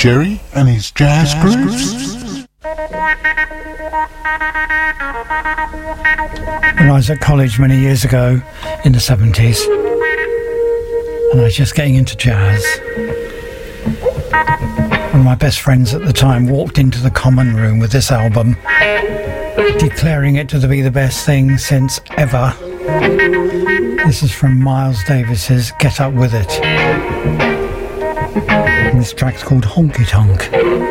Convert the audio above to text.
Jerry and his jazz grooves. When I was at college many years ago in the 70s, and I was just getting into jazz, one of my best friends at the time walked into the common room with this album, declaring it to be the best thing since ever. This is from Miles Davis's Get Up With It. And this track's called Honky Tonk.